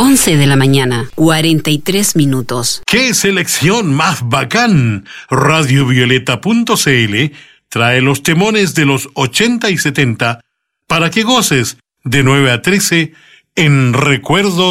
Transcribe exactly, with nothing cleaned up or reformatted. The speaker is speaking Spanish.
once de la mañana, cuarenta y tres minutos. ¡Qué selección más bacán! Radio Violeta punto c l trae los temones de los ochenta y setenta para que goces de nueve a trece en Recuerdos